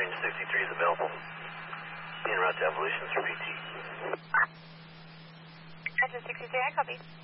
range 63 is available. En route to Evolutions for PT. Engine 63, I copy.